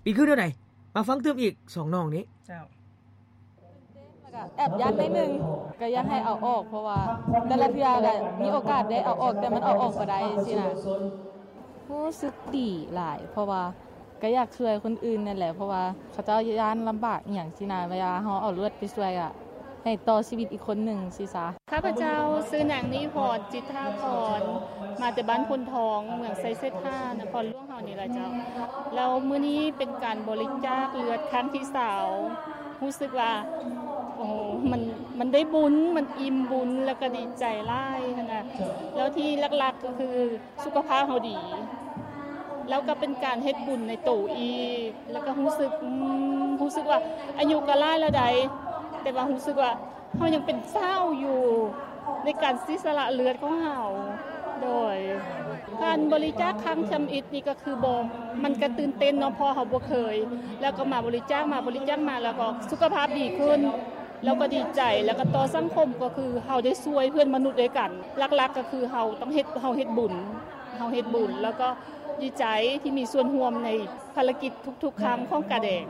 ปีขึ้นเท่าใดมาฟังเติมอีก2น้องนี้เจ้าแอบยันได้นึงก็อยากให้เอาออกเพราะว่าแต่ละเทื่อก็มีโอกาสได้เอาออกแต่มันเอาออกบ่ได้สินะรู้สึกดีหลายเพราะว่าก็อยากช่วยคนอื่นนั่นแหละเพราะว่าเขาเจ้าย่านลำบากอีหยังสินะเวลาเฮาเอาเลือดไปช่วยให้ต่อชีวิตอีกคนหนึ่งสิซะข้าพเจ้าซื้อนางนิพรจิตราพรมาจากบ้านพลทองเมืองไซเซท่านครหลวงเฮานี่ล่ะเจ้าแล้วมื้อนี้เป็นการบริจาคเลือดครั้งที่2รู้สึกว่าโอ้มันได้บุญมันอิ่มบุญแล้วก็ดีใจหลายขนาดแล้วที่หลักๆก็คือสุขภาพเฮาดีแล้วก็เป็นการเฮ็ดบุญในโตอีกแล้วก็รู้สึกว่าอายุก็หลายแล้วใดแต่ว่ารู้สึกว่าเฮายังเป็นสาวอยู่ในการสิสละเลือดของเฮาโดยการบริจาคครั้งชำอิฐนี่ก็คือบ่มันก็ตื่นเต้นเนาะเพราะเฮาบ่เคยแล้วก็มาบริจาคมาแล้วก็สุขภาพดีขึ้นแล้วก็ดีใจแล้วก็ต่อสังคมก็คือเฮาได้ช่วยเพื่อนมนุษย์ด้วยกันหลักๆก็คือเฮาต้องเฮ็ดบุญแล้วก็ดีใจที่มีส่วนร่วมในภารกิจทุกๆครั้งของกะแดง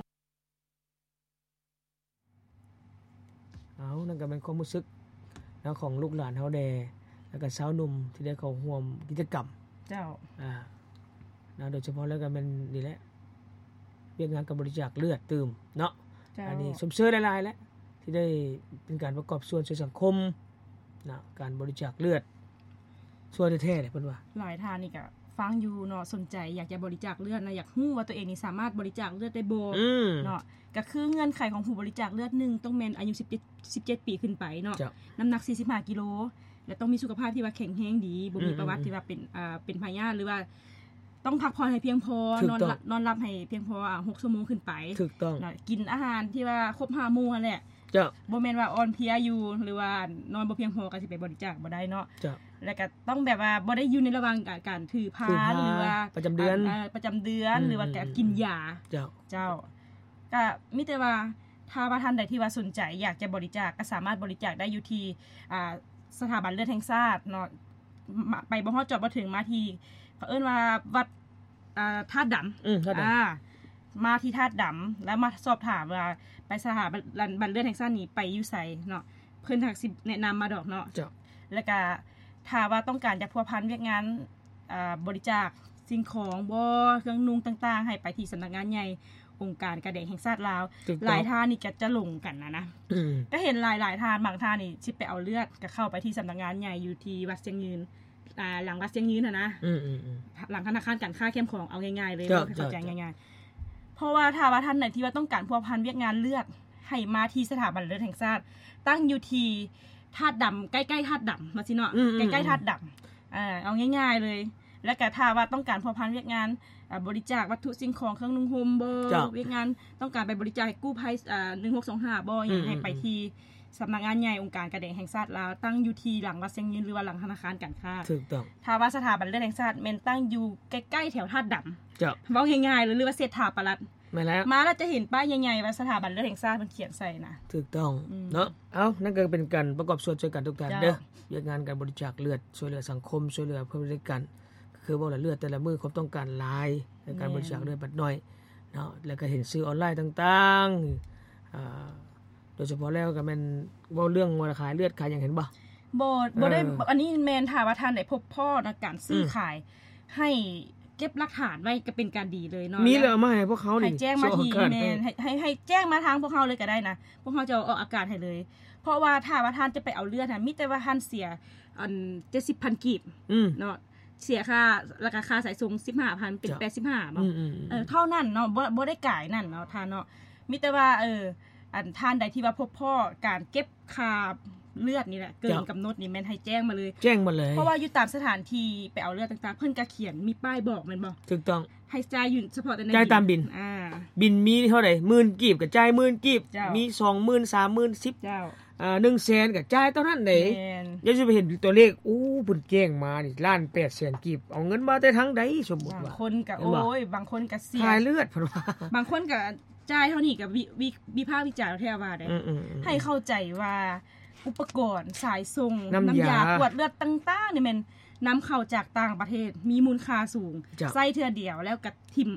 นั่นก็เป็นความรู้สึกแล้วของลูกหลานเฮาแดแล้วก็สาวหนุ่มที่ได้เข้าร่วมกิจกรรมเจ้าโดยเฉพาะแล้วก็มันนี่แหละเรียกงานกับบริจาคเลือดตื่มเนาะอันนี้สมเสริญหลายๆแล้วที่ได้เป็นการประกอบส่วนช่วยสังคมนะการบริจาคเลือดช่วยแท้ๆเลยเพิ่นว่าหลายท่านนี่ก็ฟังอยู่เนาะสนใจอยากจะบริจาคเลือดนะอยากฮู้ว่าตัวเองนี่สามารถบริจาคเลือดได้บ่เนาะก็คือเงื่อนไขของผู้บริจาคเลือด1ต้องแม่นอายุ17ปีขึ้นไปเนาะน้ำหนัก45กิโลและต้องมีสุขภาพที่ว่าแข็งแรงดีบ่มีประวัติที่ว่าเป็นพยาธิหรือว่าต้องพักผ่อนให้เพียงพอนอนหลับให้เพียงพอ6ชั่วโมงขึ้นไปถูกต้องกินอาหารที่ว่าครบ5หมู่นั่นแหละบ่แม่นว่าอ่อนเพลียอยู่หรือว่านอนบ่เพียงพอก็สิไปบริจาคบ่ได้เนาะแล้วก็ต้องแบบว่าบ่ได้อยู่ในระหว่างการถือพานหรือว่าประจำเดือนหรือว่าการกินยาเจ้าก็มีแต่ว่าถ้าว่าท่านใดที่ว่าสนใจอยากจะบริจาคก็สามารถบริจาคได้อยู่ที่สถาบันเลือดแห่งชาติเนาะไปบ่ฮอดจอดบ่ถึงมาที่เอิ้นว่าวัดธาตุดำมาที่ธาตุดำแล้วมาสอบถามว่าไปสถาบันเลือดแห่งชาตินี้ไปอยู่ไสเนาะเพิ่นทักสิแนะนำมาดอกเนาะแล้วก็ถ้าว่าต้องการจะพัวพันเวียกงานบริจาคสิ่งของบ่เครื่องนุ่งต่างๆให้ไปที่สำนักงานใหญ่องค์การกระแดงแห่งชาติลาวหลายท่านนี่ก็จะลงกันนะก็เห็นหลายท่านบางท่านนี่สิไปเอาเลือดก็เข้าไปที่สำนักงานใหญ่อยู่ที่วัดเชียงยืนหลังวัดเชียงยืนนะหลังธนาคารการค้าเข้มของเอาง่ายๆเลยเข้าใจง่ายๆเพราะว่าถ้าว่าท่านไหนที่ว่าต้องการพัวพันเวียกงานเลือดให้มาที่สถาบันเลือดแห่งชาติตั้งอยู่ที่ธาตุดำใกล้ๆธาตุดำมาสิเนาะใกล้ๆธาตุดำเอาง่ายๆเลยแล้วก็ถ้าว่าต้องการพัวพันเวียกงานบริจาควัตถุสิ่งของเครื่องนุ่งห่มบ่เวียกงานต้องการไปบริจาคให้กู้ภัย1625บ่อย่างให้ไปที่สำนักงานใหญ่องค์การกระแดงแห่งชาติลาวตั้งอยู่ที่หลังวัดเชียงยืนหรือว่าหลังธนาคารการค้าถูกต้องถ้าว่าสถาบันเลือดแห่งชาติแม่นตั้งอยู่ใกล้ๆแถวธาตุดำเว้าง่ายๆหรือว่าเศรษฐาปลัดมาแล้วจะเห็นป้ายใหญ่ๆว่าสถาบันเลือดแห่งชาติมันเขียนใส่นะถูกต้องเนาะนั่นก็เป็นการประกอบส่วนช่วยกันทุกท่านเด้อเรื่องงานการบริจาคเลือดช่วยเหลือสังคมช่วยเหลือเพื่อนด้วยกันคือว่าเลือดแต่ละมื้อครบต้องการหลายในการบริจาคเลือดบัดน้อยเนาะแล้วก็เห็นซื้อออนไลน์ต่างๆโดยเฉพาะแล้วก็แม่นเว้าเรื่องว่าขายเลือดขายอย่างเห็นบ่ได้อันนี้แม่นถ้าว่าท่านได้พบพ่อในการซื้อขายให้เก็บหลักฐานไว้ก็เป็นการดีเลยเนาะมีแล้วมาให้พวกเขานี่ให้แจ้งมาทีแม่นให้แจ้งมาทางพวกเขาเลยก็ได้นะพวกเขาจะออกอากาศให้เลยเพราะว่าถ้าว่าท่านจะไปเอาเลือดน่ะมีแต่ว่าท่านเสีย70,000 กีบเนาะเสียค่าราคาสายส่ง 15,000 เป็น85บ่เท่านั้นเนาะบ่ได้ก่ายนั่นเนาะท่านเนาะมีแต่ว่าอันท่านใดที่ว่าพบพ่อการเก็บค่าเลือดนี่แหละเกินกำหนดนี่แม่นให้แจ้งมาเลยเพราะว่าอยู่ตามสถานที่ไปเอาเลือดต่างๆเพิ่นก็เขียนมีป้ายบอกแม่นบ่ถูกต้องให้จ่ายอยู่เฉพาะแต่ในจ่ายตามบิลบิลมีเท่าใด 10,000 กีบก็จ่าย 10,000 กีบมี 20,000 30,000 10,000เจ้า100,000ก็จ่ายเท่านั้นเด้เดี๋ยวจะไปเห็นตัวเลขเพิ่นแจ้งมานี่1,800,000 กีบเอาเงินมาแต่ทางใดสมมุติว่าบางคนก็โอ้ยบางคนก็เสียขายเลือดเพิ่นว่าบางคนก็จ่ายเท่านี้ก็วิพากษ์วิจารณ์แท้ว่าได้ให้เข้าใจว่าอุปกรณ์สายส่งน้ำยากวดเลือดต่างๆนี่แม่นนำเข้าจากต่างประเทศมีมูลค่าสูงใส่เทื่อเดียวแล้วก็ทิ่ม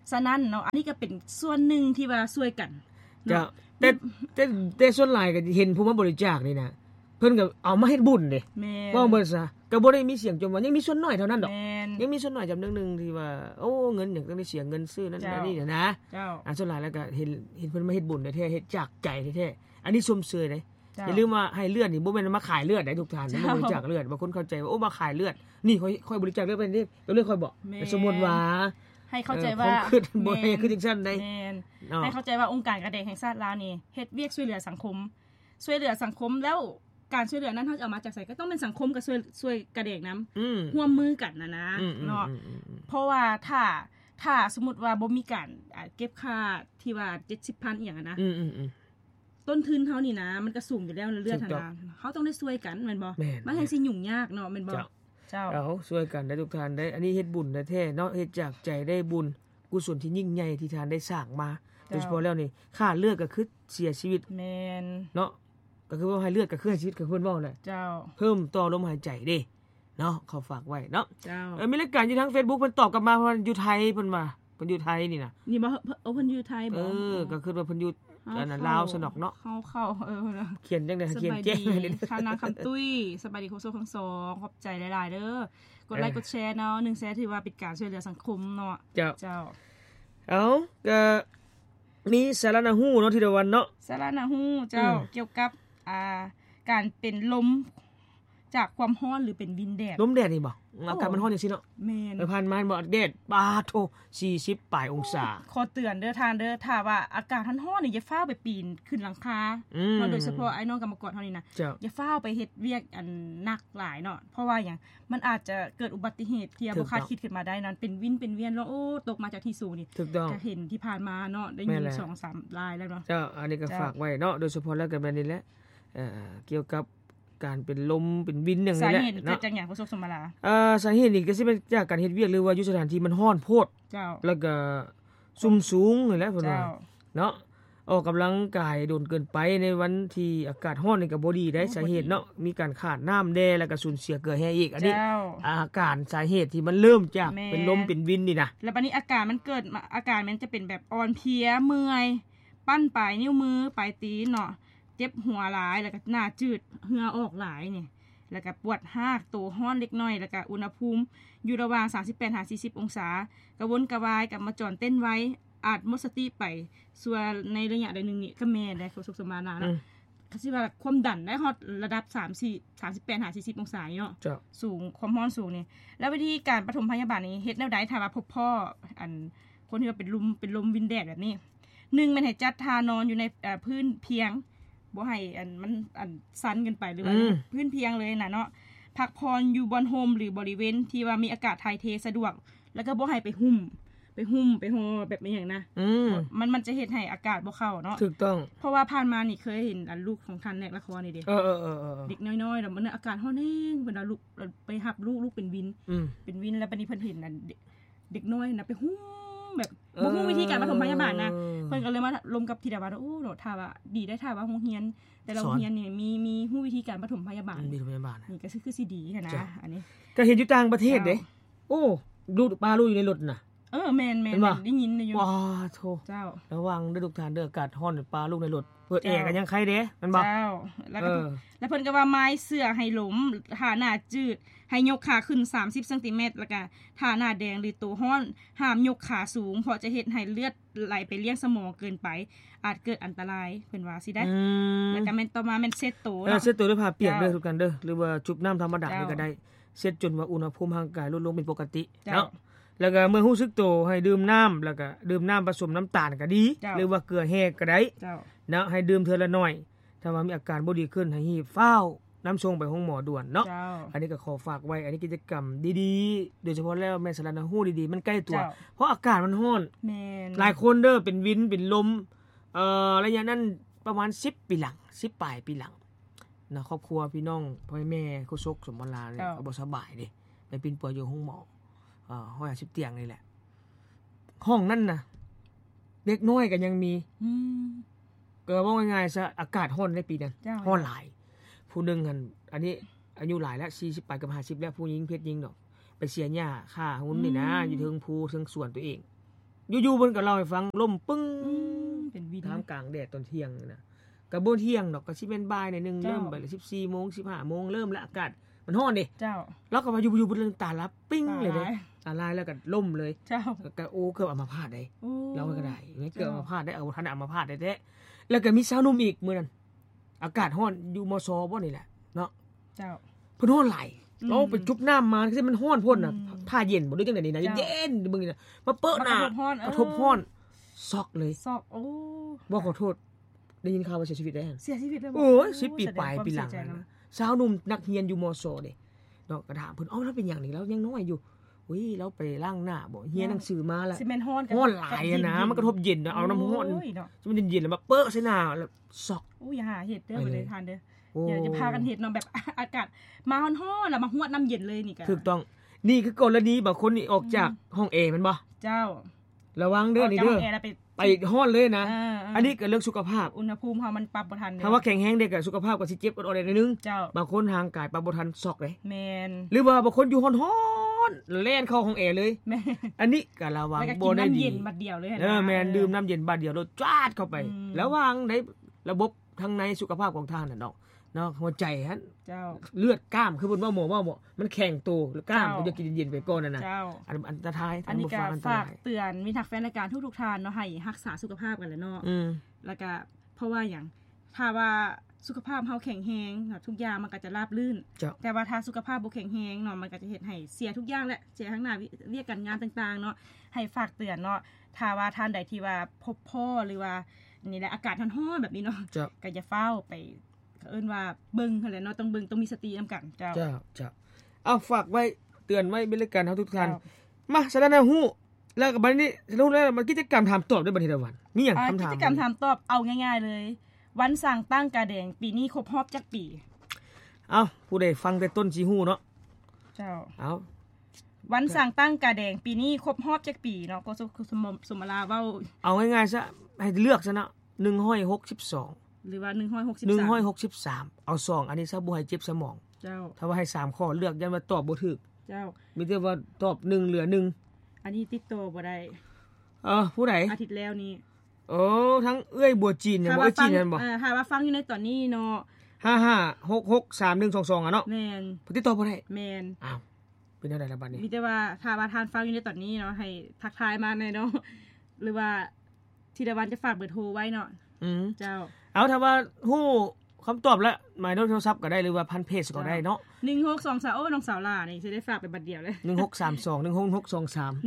ฉะนั้นเนาะอันนี้ก็เป็นส่วนหนึ่งที่ว่าช่วยกันจ้ะแต่ส่วนหลายก็เห็นผู้มาบริจาคนี่นะเพิ่นก็เอามาเฮ็ดบุญเด้ว่าเบิ่งซะก็บ่ได้มีเสียงจมว่ายังมีส่วนน้อยเท่านั้นดอกยังมีส่วนน้อยจำนวนนึงที่ว่าโอ้เงินอย่างต้องได้เสียเงินซื้อนั่นนี่นะส่วนหลายแล้วก็เห็นเพิ่นมาเฮ็ดบุญแท้ๆเฮ็ดจากใจแท้ๆอันนี้ชมเชยเด้อย่าลืมว่าให้เลือดนี่บ่แม่นมาขายเลือดได้ทุกท่านบ่บริจาคเลือดบางคนเข้าใจว่าโอ้มาขายเลือดนี่ค่อยบริจาคเลือดไปนี่เรื่องค่อยบอกแต่สมมุติว่าให้เข้าใจว่าบ่ให้คือจังซั่นได้ให้เข้าใจว่าองค์การกระเด็กแห่งชาติลาวนี่เฮ็ดเวียกช่วยเหลือสังคมแล้วการช่วยเหลือนั้นเฮาจะเอามาจากไสก็ต้องเป็นสังคมกับช่วยกระเด็กนำร่วมมือกันนะเนาะเพราะว่าถ้าสมมุติว่าบ่มีการเก็บค่าที่ว่า 70,000 อีหยังนะต้นทุนเฮานี่นะมันก็สูงอยู่แล้วเลือดหั่นน่ะเฮาต้องได้ช่วยกันแม่นบ่มันให้สิยุ่งยากเนาะแม่นบ่เจ้าช่วยกันได้ทุกท่านได้อันนี้เฮ็ดบุญแท้ๆเนาะเฮ็ดจากใจได้บุญกุศลที่ยิ่งใหญ่ที่ท่านได้สร้างมาโดยเฉพาะแล้วนี่ค่าเลือดก็คือเสียชีวิตแม่นเนาะก็คือว่าให้เลือดก็คือชีวิตก็เพิ่นเว้าแหละเจ้าเพิ่มต่อลมหายใจเด้เนาะเขาฝากไว้เนาะเจ้ามีรายการอยู่ทาง Facebook เพิ่นตอบกลับมาว่าอยู่ไทยเพิ่นว่าเพิ่นอยู่ไทยนี่นะนี่บ่เพิ่นอยู่ไทยบ่ก็คือว่าเพิ่นอยู่อันนั้นลาวสนอกเนาะเข้าเขียนจังได๋เขียนแจ้งเลยค่ะนางคำตุ้ยสบายดีโคโซทั้งสองขอบใจหลายๆเด้อกดไลค์กดแชร์เนาะ1แชร์ถือว่าเป็นการช่วยเหลือสังคมเนาะเจ้าก็มีสาระนาฮู้เนาะทีละวันเนาะสาระนาฮู้เจ้าเกี่ยวกับการเป็นลมจากความร้อนหรือเป็นวินแดดลมแดดนี่บ่อากาศมันร้อนจังซี่เนาะแม่นผ่านมาบ่แดดปาโท40ปลายองศาขอเตือนเด้อท่านเด้อถ้าว่าอากาศร้อนๆนี่อย่าฟ้าวไปปีนขึ้นหลังคาเนาะโดยเฉพาะไอ้น้องกรรมกรเฮานี่นะอย่าฟ้าวไปเฮ็ดเวียกอันหนักหลายเนาะเพราะว่าหยังมันอาจจะเกิดอุบัติเหตุที่บ่คาดคิดขึ้นมาได้นั้นเป็นวินเป็นเวียนแล้วโอ้ตกมาจากที่สูงนี่ก็เห็นที่ผ่านมาเนาะได้ยิน 2-3 รายแล้วเนาะเจ้าอันนี้ก็ฝากไว้เนาะโดยเฉพาะแล้วก็แบบนี้แหละเกี่ยวกับการเป็นลมเป็นวินอย่างนี้แหละสาเหตุเกิดจากหยังผู้ชมสมราสาเหตุนี่ก็สิเป็นจากการเฮ็ดเวียกหรือว่าอยู่สถานที่มันร้อนโพดเจ้าแล้วก็ซุ่มสูงนี่แหละเพิ่นว่าเนาะออกกำลังกายโดนเกินไปในวันที่อากาศร้อนนี่ก็บ่ดีได้สาเหตุเนาะมีการขาดน้ำแดแล้วก็สูญเสียเกลือแห้อีกอันนี้อาการสาเหตุที่มันเริ่มจากเป็นลมเป็นวินนี่นะแล้วบัดนี้อาการมันเกิดอาการมันจะเป็นแบบอ่อนเพลียเมื่อยปั้นปลายนิ้วมือปลายตีนเนาะเจ็บหัวหลายแล้วก็หน้าจืดเหงื่อออกหลายนี่แล้วก็ปวดหากตัวร้อนเล็กน้อยแล้วก็อุณหภูมิอยู่ระหว่าง 38-40 องศากระวนกระวายกลับมาจอนเต้นไว้อาจหมดสติไปส่วนในระยะใดนึงนี่ก็แม่นได้สุขสมานานะก็สิว่าความดันได้ฮอดระดับ38-40 องศาเนาะสูงความร้อนสูงนี่แล้ววิธีการปฐมพยาบาลนี่เฮ็ดแนวใดถ้าว่าพบพ่ออันคนที่ว่าเป็นลมวินแดดแบบนี้1มันให้จัดท่านอนอยู่ในพื้นเพียงบ่ให้มันซันกันไปหรือว่าพื้นเพียงเลยน่ะเนาะพักพรอยู่บนโฮมหรือบริเวณที่ว่ามีอากาศถ่ายเทสะดวกแล้วก็บ่ให้ไปหุ้มไปฮอแบบนี้อย่างนะมันจะเฮ็ดให้อากาศบ่เข้าเนาะถูกต้องเพราะว่าผ่านมานี่เคยเห็นลูกของท่านในละครนี่เด้เด็กน้อยๆแล้วมันอากาศร้อนแห้งเวลาลูกไปรับลูกเป็นวินแล้วบัดนี้เพิ่นเห็นเด็กน้อยน่ะไปหุ้มแบบบ่ฮู้วิธีการปฐมพยาบาลนะเพิ่นก็เลยมาลมกับธิดาว่าโอ้โหถ้าว่าดีได้ถ้าว่าโรงเรียนแต่ละโรงเรียนนี่มีฮู้วิธีการปฐมพยาบาลนี่ก็คือสิดีนะอันนี้ก็เห็นอยู่ต่างประเทศเด้โอ้ลูกปลาลูกอยู่ในรถน่ะแม่นได้ยินอยู่ว้าโธ่เจ้าระวังเด้อทุกท่านเด้ออากาศร้อนปลาลูกในรถเปิดแอร์กันยังใครเด้มันบ่เจ้าแล้วเพิ่นก็ว่าไม้เสื้อให้หลมท่าหน้าจืดให้ยกขาขึ้น30เซนติเมตรแล้วก็ท่าหน้าแดงหรือตัวร้อนห้ามยกขาสูงเพราะจะเฮ็ดให้เลือดไหลไปเลี้ยงสมองเกินไปอาจเกิดอันตรายเพิ่นว่าสิได้แล้วก็แม่นต่อมาแม่นเซ็ตโตเนาะเซ็ตโตด้วยผ้าเปียกเด้อทุกท่านเด้อหรือว่าจุบน้ำธรรมดานี่ก็ได้เซ็ตจนว่าอุณหภูมิร่างกายลดลงเป็นปกติเนาะแล้วก็เมื่อรู้สึกโตให้ดื่มน้ำแล้วก็ดื่มน้ำผสมน้ำตาลก็ดีหรือว่าเกลือแห้งก็ได้เนาะให้ดื่มเทื่อละน้อยถ้าว่ามีอาการบ่ดีขึ้นให้รีบฟ้าวน้ำชงไปห้องหมอด่วนเนาะอันนี้ก็ขอฝากไว้อันนี้กิจกรรมดีๆโดยเฉพาะแล้วแม่สารนาฮู้ดีๆมันใกล้ตัวเพราะอากาศมันร้อนหลายคนเด้อเป็นวินเป็นลมระยะนั้นประมาณ10ปีหลัง10ปลายปีหลังนะครอบครัวพี่น้องพ่อแม่โคชกสมบัติลาเนี่ยก็บ่สบายเด้ไปปินป่วยอยู่ห้องหมอ110เตียงนี่แหละห้องนั้นน่ะเด็กน้อยก็ยังมีก็ว่าง่ายๆซะอากาศร้อนในปีนั้นร้อนหลายผู้นึงอันนี้อายุหลายแล้ว40ปลายกับ50แล้วผู้หญิงเพศหญิงดอกไปเสียหญ้าค่าหุ้นนี่นะอยู่ถึงภูถึงสวนตัวเองอยู่ๆเพิ่นก็เล่าให้ฟังลมปึ้งเป็นวินท่ามกลางแดดตอนเที่ยงน่ะก็บ่เที่ยงดอกก็สิเป็นบ่ายหน่อยนึงเริ่มไปแล้ว 14:00 น 15:00 นเริ่มแล้วอากาศมันร้อนดิเจ้าแล้วก็ว่าอยู่ๆบ่ลืมตาลับปิ้งเลยเด้ตาลายตาลายแล้วก็ล่มเลยเจ้าก็โอ้เกือบอัมพาตได้โอ้เราก็ได้ไม่เกือบอัมพาตได้เอาทันอัมพาตได้แท้แล้วก็มีสาวหนุ่มอีกมื้อนั้นอากาศร้อนอยู่มสบ่นี่แหละเนาะเจ้าเพิ่นร้อนหลายเราไปจุบน้ำมาคือมันร้อนพ่นน่ะอืมผ้าเย็นบ่รู้จังได๋นี่นะเจ้าเย็นๆมึงนี่น่ะมาเปิ้นหน้ากระทบร้อนกระทบร้อนซอกเลยซอกโอ้บ่ขอโทษได้ยินข่าวว่าเสียชีวิตได้หั่นเสียชีวิตเลยบ่โอ้ย10 ปีปลายปีหลังแสดงความเสียใจนะนำสาวหนุ่มนักเรียนอยู่มสเด้เนาะก็ถามเพิ่นอ้าวแล้วเป็นหยังนี่แล้วยังน้อยอยู่อุ้ยเราไปล้างหน้าบ่เรียนหนังสือมาแล้วซีเมนต์ฮ้อนร้อนหลายอะนะมันกระทบเย็นนะเอาน้ำร้อนโอ้ยเนาะมันเย็นๆแล้วมาเปิ้ใส่หน้าแล้วซอกโอ้ยอย่าหาเฮ็ดเด้อไปบ่เลยได้ทานเด้อโอ้อย่าพากันเฮ็ดเนาะแบบ อากาศมาฮ้อนๆแล้วมาฮวดน้ำเย็นเลยนี่ก็ถูกต้องนี่คือกรณีบางคนนี่ออกจากห้องแอร์แม่นบ่เจ้าระวังเด้อนี่เด้อจากห้งแอร์แล้วไปไปฮ้อนเลยนะาอันนี้ก็เรื่องสุขภาพอุณหภูมิเฮามันปรับบ่ทันเด้อถ้าว่าแข็งแรงเด็กก็สุขภาพก็สิเจ็บอดๆได้นิดนึงเจ้าบางคนทางกายปรับบ่ทันซอกเลยแม่นหรือว่าบางคนอยู่ฮ้อนๆแล่นเข้าห้องแอร์เลยแม่นอันนี้ก็ระวังแล้วก็บ่กินได้น้ำดีเย็นบัดเดียวเลยนะแม่นดื่มน้ำเย็นบาดเดียวแล้วจาดเข้าไปอืมระวังในระบบทางในสุขภาพของท่านน่ะเนาะหัวใจหั่นเจ้าเลือดกล้ามคือเพิ่นว่าหมอมันแข็งตัวแล้วกล้ามเจ้าก็จะกินเย็นๆไปก่อนน่ะเจ้าอันตรายอันนี้ก็อันตฝาร ากายเตือนมิตรทักแฟนรายการทุกๆท่านเนาะให้รักษาสุขภาพกันแหละเนาะ แล้วก็เพราะว่าอย่างถ้าว่าสุขภาพเฮาแข็งแรงเนาะทุกอย่างมันก็จะราบรื่นเจ้าแต่ว่าถ้าสุขภาพบ่แข็งแรงเนาะมันก็จะเฮ็ดให้เสียทุกอย่างแหละเสียทั้งหน้าเรียกการงานต่างๆเนาะให้ฝากเตือนเนาะถ้าว่าท่านใดที่ว่าพบพ่อหรือว่านี่แหละอากาศร้อนๆแบบนี้เนาะเจ้าก็อย่าเฝ้าไปก็เอิ้นว่าเบิ่งหั่นแหละเนาะต้องเบิ่งต้องมีสตินำกันเจ้าเจ้าเอาฝากไว้เตือนไว้เป็นรายการเฮาทุกท่านเจ้ามาสารนาฮู้แล้วก็บัดนี้รู้แล้วมันกิจกรรมถามตอบได้บัดนี้ละวันมีหยังคำถามกิจกรรมถามตอบเอาง่ายๆเลย วันสร้างตั้งกาแดงปีนี้ครบรอบจักปีเอาผู้ใดฟังแต่ต้นสิฮู้เนาะเจ้าเอาวันสร้างตั้งกาแดงปีนี้ครบรอบจักปีเนาะก็สมราเว้าเอาง่ายๆซะให้เลือกซะเนาะ162 หรือว่า163 163เอา2อันนี้ซะบ่ให้เจ็บสมองเจ้าถ้าว่าให้3ข้อเลือกยันว่าตอบบ่ถูกเจ้ามีแต่ว่าตอบ1เหลือ1 อันนี้ติดต่อบ่ได้ผู้ใดอาทิตย์แล้วนี้โอ้ทั้งเอ้ยบัวจีนเนี่ยบัวจีนนั่นบ่ถ้าว่าฟังอยู่ในตอนนี้เนาะ 55663122อ่ะเนาะแม่นบ่ติดต่อบ่ได้แม่นอ้าวเป็นจังได๋ล่ะบัดนี้มีแต่ว่าถ้าว่าทานฟังอยู่ในตอนนี้เนาะให้ทักทายมาหน่อยเนาะหรือว่าธีรวันจะฝากเบอร์โทรไว้เนาะ เจ้าเอาถ้าว่าฮู้คำตอบแล้วหมายเลขโทรศัพท์ก็ได้หรือว่าพันเพจก็ได้เนาะ 1623โอ้น้องสาวล่านี่สิได้ฝากไปบัดเดียวเลย 1632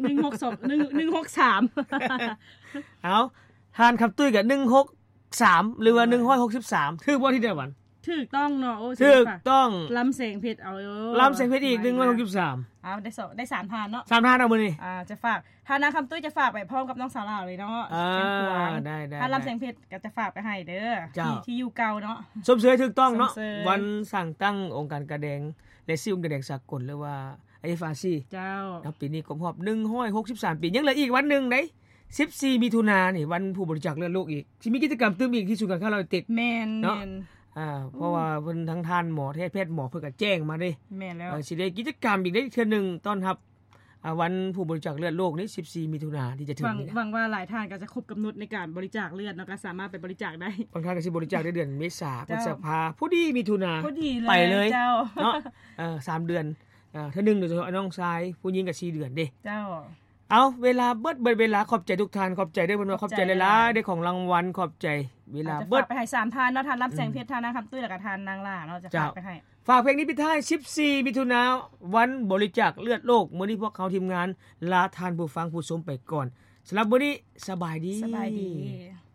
163 เอาทานคำตุ้ยกับ163หรือว่า163ถูกบ่ที่เดียววันถูกต้องเนาะโอ้ถูกต้องลำแสงเพชรเอาลำเสียงเพชรอีก163 เอาได้3ทานเนาะ 3ทานเอามื้อนี้จะฝากทานนาคำตุ้ยจะฝากไปพร้อมกับน้องสาวลาวเลยเนาะอ่าแสงขวางได้ถ้าลำแสงเพชรก็จะฝากไปให้เด้อเจ้าที่อยู่เก่าเนาะสมเสยถูกต้องเนาะสมเสยวันสั่งตั้งองค์การกระแดงและซิ่งกระแดงสากลหรือว่า IFRC เจ้าแล้วปีนี้ครบรอบ163ปียังเหลืออีกวันหนึงเด้14มิถุนายนนี่วันผู้บริจาคเลือดโลกอีกสิมีกิจกรรมตื้มอีกที่ศูนย์การค้าเราติดแม่นเนาะแม่นเพราะว่าเพิ่นทั้งท่านหมอแพทย์หมอเพิ่นก็แจ้งมาเด้แม่นแล้วสิได้กิจกรรมอีกได้เทื่อนึงต้อนรับวันผู้บริจาคเลือดโลกนี่14มิถุนายนที่จะถึงนี่นะหวังว่าหลายท่านก็จะครบกำหนดในการบริจาคเลือดเนาะก็สามารถไปบริจาคได้บางท่านก็สิบริจาคได้เดือนเมษาพฤเจ้าษภาพอดีมิถุนาพอดีเลยไปเลยเจ้าเนาะ3เดือนเทื่อนึงโดยเฉพาะน้องชายผู้หญิงก็4เดือนเด้เจ้าเอาเวลาเบิดเวลาขอบใจทุกท่านขอบใจด้วยเพิ่นว่าขอบใจหลายๆได้ของรางวัลขอบใจเวลาจะเบิฝาดกไปให้3ทานเนาะทานรับแสงเพชรทานนะครับตุ้ยแล้วก็ทานนางล่าเนาะจะฝากไปให้ฝากเพลงนี้ปิดท้าย14มิถุนายนวันบริจาคเลือดโลกมื้อนี้พวกเขาทีมงานลาทานผู้ฟังผู้ชมไปก่อนสำหรับมื้อนี้สบายดีสบายดี